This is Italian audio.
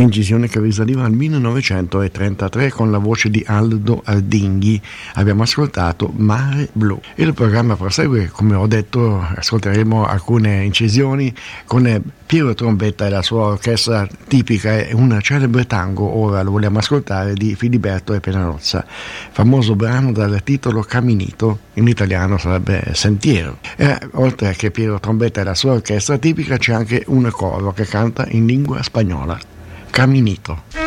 incisione che risaliva al 1933 con la voce di Aldo Ardinghi. Abbiamo ascoltato Mare Blu. Il programma prosegue, come ho detto, ascolteremo alcune incisioni con Piero Trombetta e la sua orchestra tipica, è un celebre tango, ora lo vogliamo ascoltare, di Filiberto e Penarozza, famoso brano dal titolo Caminito, in italiano sarebbe Sentiero. Oltre che Piero Trombetta e la sua orchestra tipica c'è anche un coro che canta in lingua spagnola. Caminito.